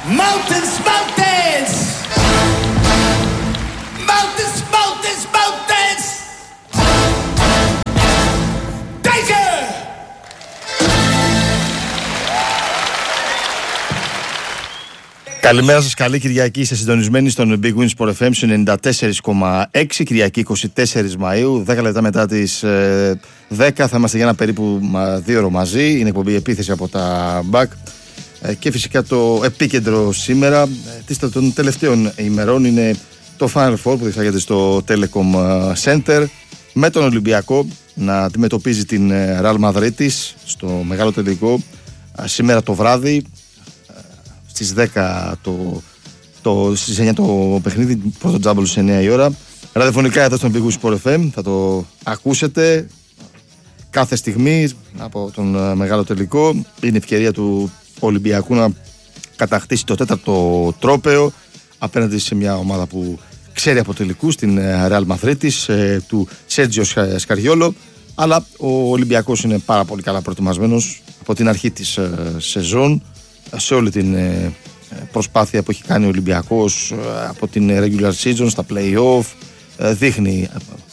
Mountains, mountains! Mountains, mountains, mountains! Danger! Καλημέρα σας, καλή Κυριακή. Είστε συντονισμένοι στον Big Win Sport FM 94,6. Κυριακή 24 Μαΐου, 10 λεπτά μετά τις 10. Θα είμαστε για ένα περίπου 2 ώρες μαζί. Είναι εκπομπή επίθεση από τα BAC. Και φυσικά το επίκεντρο σήμερα των τελευταίων ημερών είναι το Final Four που διεξάγεται στο Telecom Center, με τον Ολυμπιακό να αντιμετωπίζει την Real Madrid στο μεγάλο τελικό σήμερα το βράδυ. Στις 10 στις 9 το παιχνίδι, πρώτο τζάμπολο στις 9 η ώρα. Ραδιοφωνικά εδώ στον Big Win Sport FM θα το ακούσετε κάθε στιγμή από τον μεγάλο τελικό. Είναι ευκαιρία του Ολυμπιακού να κατακτήσει το 4ο τρόπαιο απέναντι σε μια ομάδα που ξέρει από τελικούς, την Real Madrid του Σέρτζιο Σκαριόλο. Αλλά ο Ολυμπιακός είναι πάρα πολύ καλά προετοιμασμένος από την αρχή της σεζόν, σε όλη την προσπάθεια που έχει κάνει ο Ολυμπιακός από την regular season στα play-off. Δείχνει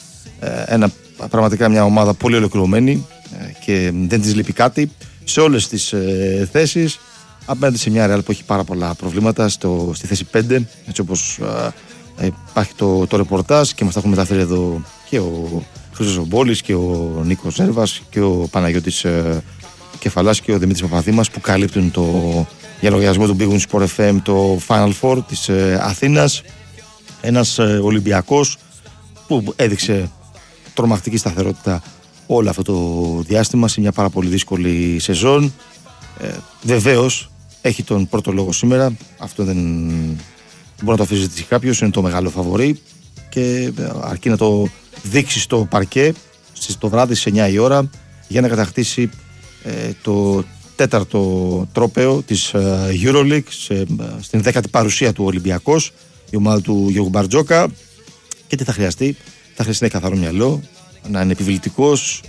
πραγματικά μια ομάδα πολύ ολοκληρωμένη και δεν της λείπει κάτι σε όλες τις θέσεις, απέναντι σε μια Real που έχει πάρα πολλά προβλήματα στη θέση 5, έτσι όπως υπάρχει το ρεπορτάζ και μας τα έχουν μεταφέρει εδώ και ο Χρήστος Ομπόλης και ο Νίκος Ζέρβας και ο Παναγιώτης Κεφαλάς και ο Δημήτρης Παπαδήμας, που καλύπτουν για λογαριασμό του Big Win Sport FM το Final Four της Αθήνας. Ένας Ολυμπιακός που έδειξε τρομακτική σταθερότητα όλο αυτό το διάστημα σε μια πάρα πολύ δύσκολη σεζόν. Βεβαίως έχει τον πρώτο λόγο σήμερα, αυτό δεν μπορεί να το αφήσει κάποιος, είναι το μεγάλο φαβορί και αρκεί να το δείξει στο παρκέ το βράδυ στις 9 η ώρα για να κατακτήσει το 4ο τρόπαιο της EuroLeague στην 10η παρουσία του Ολυμπιακός, η ομάδα του Γιώργου Μπαρτζόκα. Και τι θα χρειαστεί? Θα χρειαστεί να έχει καθαρό μυαλό, να είναι επιβλητικός,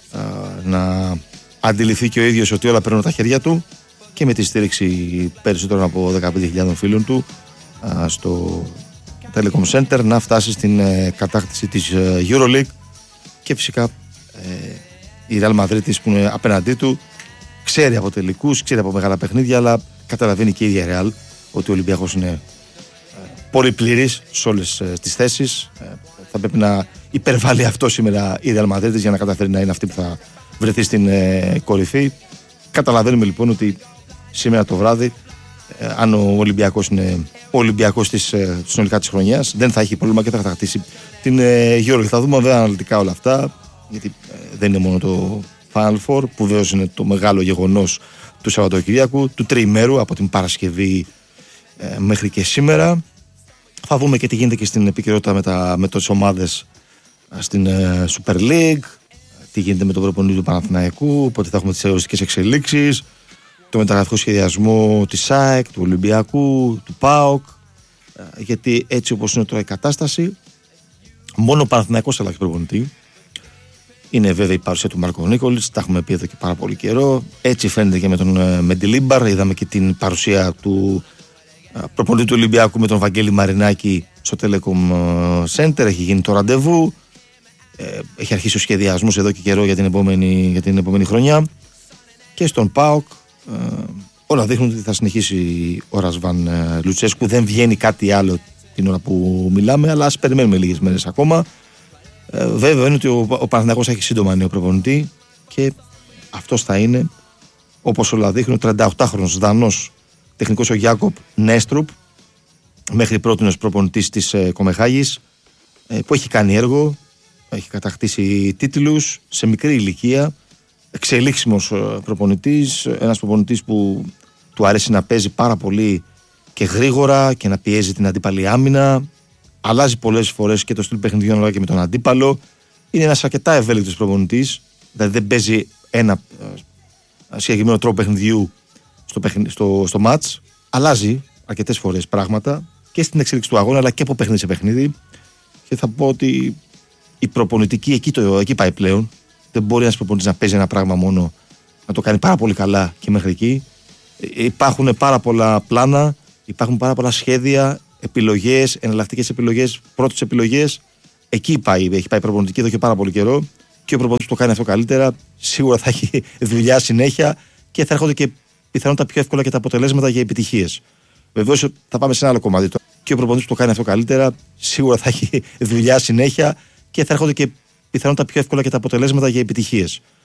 να αντιληφθεί και ο ίδιος ότι όλα παίρνουν τα χέρια του και με τη στήριξη περισσότερων από 15.000 φίλων του στο Telecom Center να φτάσει στην κατάκτηση της EuroLeague. Και φυσικά η Real Madrid που είναι απέναντί του ξέρει από τελικούς, ξέρει από μεγάλα παιχνίδια, αλλά καταλαβαίνει και η ίδια Real ότι ο Ολυμπιακός είναι πολύ πλήρης σε όλες τις θέσεις. Θα πρέπει να υπερβάλλει αυτό σήμερα η Real Madrid για να καταφέρει να είναι αυτή που θα βρεθεί στην κορυφή. Καταλαβαίνουμε λοιπόν ότι σήμερα το βράδυ, αν ο Ολυμπιακός είναι ο Ολυμπιακός συνολικά της χρονιάς, δεν θα έχει πρόβλημα και θα κατακτήσει την EuroLeague. Θα δούμε βέβαια αναλυτικά όλα αυτά, γιατί δεν είναι μόνο το Final Four, που βέβαιως είναι το μεγάλο γεγονός του Σαββατοκυριακού, του τριημέρου από την Παρασκευή μέχρι και σήμερα. Θα δούμε και τι γίνεται και στην επικαιρότητα με τις ομάδες στην Super League, τι γίνεται με τον προπονητή του Παναθηναϊκού, οπότε θα έχουμε τις οριστικές εξελίξεις, το μεταγραφικό σχεδιασμό της ΑΕΚ, του Ολυμπιακού, του ΠΑΟΚ, γιατί έτσι όπως είναι τώρα η κατάσταση, μόνο ο Παναθηναϊκός αλλάξει προπονητή. Είναι βέβαια η παρουσία του Μάρκο Νίκολιτς, τα έχουμε πει εδώ και πάρα πολύ καιρό. Έτσι φαίνεται και με τον Μεντιλίμπαρ. Είδαμε και την παρουσία του προπονητή του Ολυμπιακού με τον Βαγγέλη Μαρινάκη στο Telecom Center. Έχει γίνει το ραντεβού. Έχει αρχίσει ο σχεδιασμός εδώ και καιρό για την επόμενη χρονιά. Και στον ΠΑΟΚ όλα δείχνουν ότι θα συνεχίσει ο Ρασβάν Λουτσέσκου. Δεν βγαίνει κάτι άλλο την ώρα που μιλάμε, αλλά ας περιμένουμε λίγες μέρες ακόμα. Βέβαια είναι ότι ο Παναθηναϊκός έχει σύντομα νέο προπονητή και αυτός θα είναι, όπως όλα δείχνουν, 38χρονος Δανός τεχνικός ο Γιάκοπ Νέστρουπ, μέχρι πρότινος προπονητής της Κομεχάγης, που έχει κάνει έργο, έχει κατακτήσει τίτλους σε μικρή ηλικία, εξελίξιμος προπονητής, ένας προπονητής που του αρέσει να παίζει πάρα πολύ και γρήγορα και να πιέζει την αντίπαλη άμυνα. Αλλάζει πολλές φορές και το στυλ παιχνιδιών αλλά και με τον αντίπαλο. Είναι ένας αρκετά ευέλικτος προπονητής, δηλαδή δεν παίζει ένα συγκεκριμένο τρόπο παιχνιδιού στο μάτς. Αλλάζει αρκετές φορές πράγματα και στην εξέλιξη του αγώνα αλλά και από παιχνίδι σε παιχνίδι. Και θα πω ότι η προπονητική εκεί πάει πλέον. Δεν μπορεί ένας προπονητής να παίζει ένα πράγμα μόνο, να το κάνει πάρα πολύ καλά και μέχρι εκεί. Υπάρχουν πάρα πολλά πλάνα Υπάρχουν πάρα πολλά σχέδια, επιλογές, εναλλακτικές επιλογές, πρώτες επιλογές. Εκεί έχει πάει προπονητική εδώ και πάρα πολύ καιρό. Και ο προπονητής που το κάνει αυτό καλύτερα, σίγουρα θα έχει δουλειά συνέχεια και θα έρχονται και πιθανότατα πιο εύκολα και τα αποτελέσματα για επιτυχίες. Βεβαίως θα πάμε σε ένα άλλο κομμάτι. Και ο προπονητής που το κάνει αυτό καλύτερα, σίγουρα θα έχει δουλειά συνέχεια και θα έρχονται και πιθανότατα πιο εύκολα και τα αποτελέσματα για επιτυχίες.